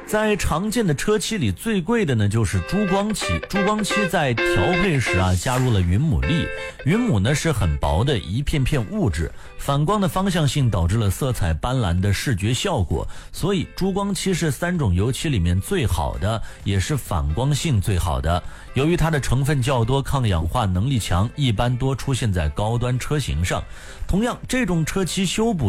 在常见的车漆里最贵的呢就是珠光漆。珠光漆在调配时加入了云母粒，云母呢是很薄的一片片物质，反光的方向性导致了色彩斑斓的视觉效果，所以珠光漆是3种油漆里面最好的，也是反光性最好的。由于它的成分较多，抗氧化能力强，一般多出现在高端车型上。同样，这种车漆修补